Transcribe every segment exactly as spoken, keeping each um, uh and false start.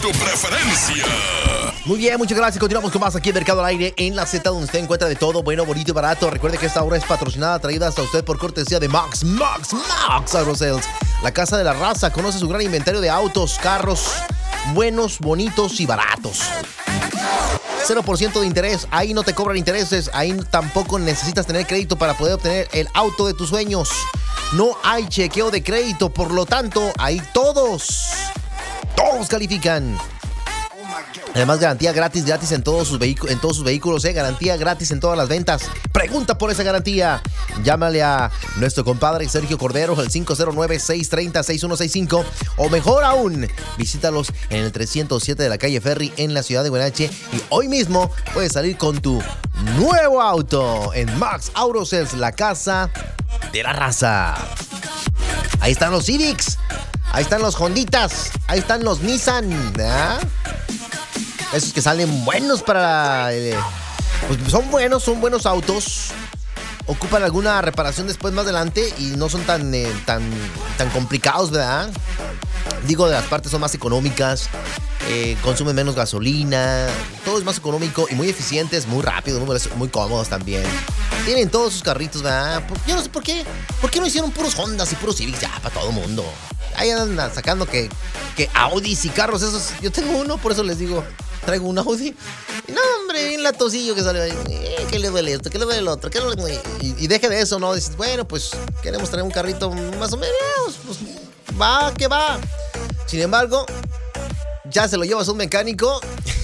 tu preferencia. Muy bien, muchas gracias. Continuamos con más aquí en Mercado al Aire en la Z, donde usted encuentra de todo bueno, bonito y barato. Recuerde que esta hora es patrocinada, traída hasta usted por cortesía de Max, Max, Max Auto Sales, la casa de la raza. Conoce su gran inventario de autos, carros buenos, bonitos y baratos. cero por ciento de interés, ahí no te cobran intereses, ahí tampoco necesitas tener crédito para poder obtener el auto de tus sueños. No hay chequeo de crédito, por lo tanto, ahí todos, todos califican. Además, garantía gratis, gratis en todos sus vehículos, en todos sus vehículos, eh, garantía gratis en todas las ventas. Pregunta por esa garantía. Llámale a nuestro compadre Sergio Cordero al cinco cero nueve, seis tres cero, seis uno seis cinco, o mejor aún, visítalos en el trescientos siete de la calle Ferry en la ciudad de Huenache, y hoy mismo puedes salir con tu nuevo auto en Max Auto Sales, la casa de la raza. Ahí están los Civics, ahí están los Honditas, ahí están los Nissan, ¿eh? Esos que salen buenos para... Eh, pues son buenos, son buenos autos. Ocupan alguna reparación después más adelante y no son tan, eh, tan, tan complicados, ¿verdad? Digo, las partes son más económicas, eh, consumen menos gasolina, todo es más económico y muy eficientes, muy rápido, muy, muy cómodos también. Tienen todos sus carritos, ¿verdad? Yo no sé por qué. ¿Por qué no hicieron puros Hondas y puros Civics ya para todo el mundo? Ahí andan sacando que, que Audis y carros esos. Yo tengo uno, por eso les digo. Traigo un Audi. No, hombre, bien latosillo que sale ahí. Eh, ¿Qué le duele esto? ¿Qué le duele el otro? ¿Qué le duele? Y, y deje de eso, ¿no? Dices, bueno, pues queremos traer un carrito más o menos. Pues va, que va. Sin embargo, ya se lo llevas a un mecánico.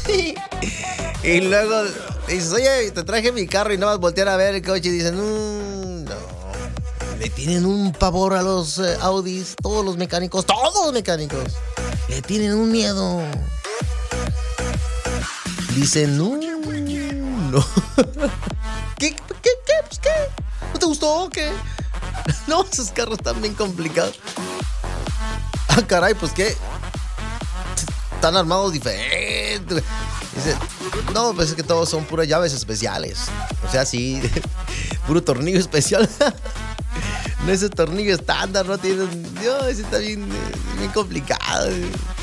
Y luego dices, oye, te traje mi carro, y nada más voltear a ver el coche y dicen, mmm, no. Le tienen un pavor a los eh, Audis, todos los mecánicos, todos los mecánicos. Le tienen un miedo. Dicen, no, no. ¿Qué? ¿Qué? ¿Qué? Pues, ¿qué? ¿No te gustó o qué? No, esos carros están bien complicados. Ah, caray, pues qué. Están armados diferentes. Dice, no, pues es que todos son puras llaves especiales. O sea, sí, puro tornillo especial. No, ese tornillo estándar, no tiene. Dios, ese está bien, bien complicado.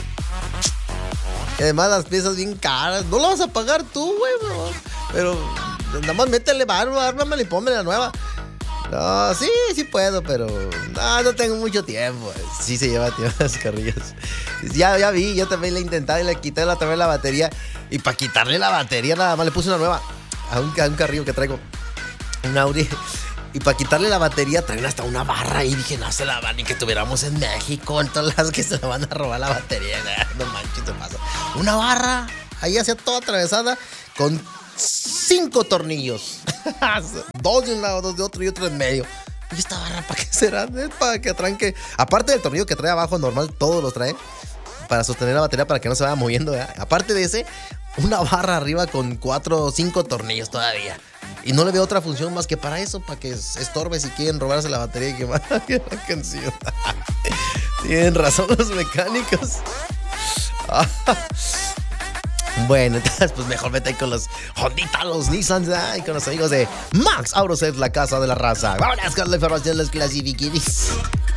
Y además las piezas bien caras. No lo vas a pagar tú, güey, bro. Pero nada más métele barro, ármamela y ponme la nueva. No, sí, sí puedo, pero no, no tengo mucho tiempo. Sí se lleva tiempo las carrillas. Ya, ya vi, yo también le intenté y le quité la, también la batería. Y para quitarle la batería nada más le puse una nueva a un, a un carrillo que traigo, un Audi. Y para quitarle la batería traen hasta una barra. Y dije, no se la van ni que tuviéramos en México. En todas las que se la van a robar la batería. No manches, te pasa. Una barra ahí hacia toda atravesada con cinco tornillos. Dos de un lado, dos de otro y otro en medio. ¿Y esta barra para qué será? Es para que tranque. Aparte del tornillo que trae abajo normal, todos los trae para sostener la batería para que no se vaya moviendo, ¿verdad? Aparte de ese, una barra arriba con cuatro o cinco tornillos todavía. Y no le veo otra función más que para eso, para que estorbe si quieren robarse la batería y que vaya la canción. Tienen razón los mecánicos. Bueno, entonces pues mejor vete ahí con los Honditas, los Nissans, ¿eh? Y con los amigos de Max Auto Sales, la casa de la raza. Vámonos con la información de los clasifiquidis.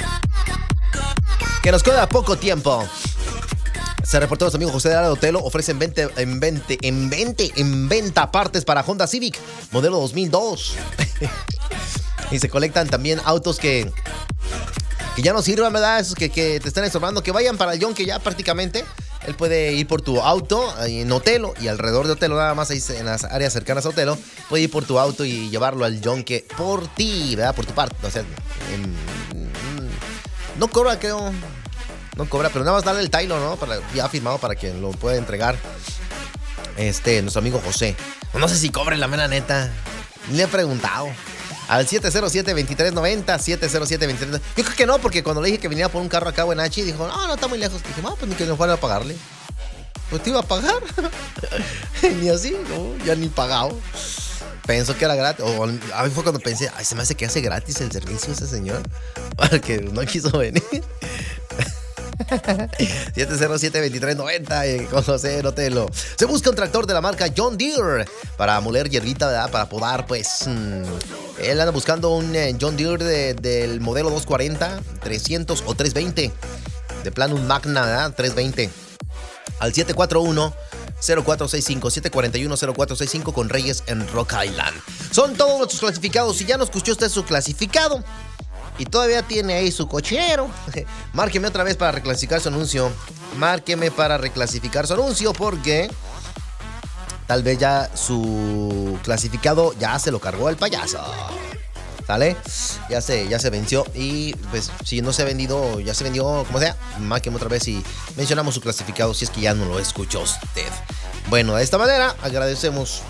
Que nos queda poco tiempo. Se reportó los amigos José de Lara Otelo. Ofrecen veinte, en veinte, en veinte, en venta partes para Honda Civic, modelo dos mil dos. Y se colectan también autos que, que ya no sirvan, ¿verdad? Esos que, que te están estorbando, que vayan para el John, que ya prácticamente él puede ir por tu auto en Otelo y alrededor de Otelo, nada más ahí en las áreas cercanas a Otelo, puede ir por tu auto y llevarlo al John, que por ti, ¿verdad? Por tu parte. O sea, en, no cobra, creo. No cobra, pero nada más darle el Tailo, ¿no? Para, ya firmado para que lo pueda entregar este, nuestro amigo José. No sé si cobre la mera neta. Ni le he preguntado. Al siete cero siete, veintitrés noventa, siete cero siete, veintitrés noventa. Yo creo que no, porque cuando le dije que venía por un carro acá a Huenache, dijo, no, no está muy lejos. Dije, no, pues ni que no fuera a pagarle. Pues te iba a pagar. Ni así, no, ya ni pagado. Pensó que era gratis. O a mí fue cuando pensé, ay, se me hace que hace gratis el servicio ese señor. Porque no quiso venir. siete cero siete, veintitrés noventa eh, con José Otelo. Se busca un tractor de la marca John Deere para moler hierbita, ¿verdad? Para podar, pues. Mmm, él anda buscando un eh, John Deere de, del modelo doscientos cuarenta, trescientos o trescientos veinte. De plano un Magna, ¿verdad? trescientos veinte. al siete cuatro uno, cero cuatro seis cinco, siete cuatro uno, cero cuatro seis cinco con Reyes en Rock Island. Son todos nuestros clasificados. Si ya no escuchó usted su clasificado y todavía tiene ahí su cochero, márqueme otra vez para reclasificar su anuncio. Márqueme para reclasificar su anuncio porque tal vez ya su clasificado ya se lo cargó el payaso. ¿Sale? Ya se, ya se venció. Y pues si no se ha vendido, ya se vendió, como sea, márqueme otra vez y mencionamos su clasificado si es que ya no lo escuchó usted. Bueno, de esta manera agradecemos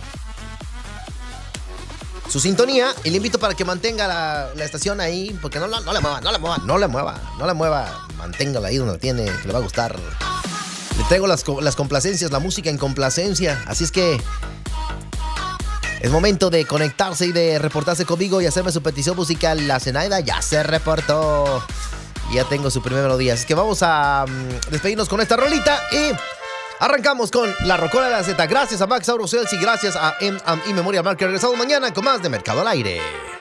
su sintonía y le invito para que mantenga la, la estación ahí, porque no, no, no la mueva, no la mueva, no la mueva, no la mueva, manténgala ahí donde la tiene, que le va a gustar. Le traigo las, las complacencias, la música en complacencia, así es que es momento de conectarse y de reportarse conmigo y hacerme su petición musical. La Zenaida ya se reportó. Ya tengo su primera melodía. Así que vamos a um, despedirnos con esta rolita y arrancamos con la Rocola de la Z. Gracias a Max Aurosels y gracias a M y Memoria Mark, que regresamos mañana con más de Mercado al Aire.